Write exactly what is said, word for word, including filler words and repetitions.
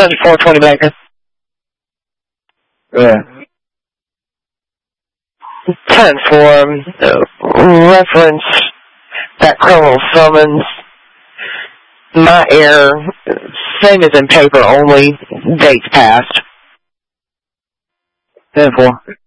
four twenty Baker. Yeah. ten four, uh, reference that criminal summons. My error, same as in paper, only dates passed. ten four.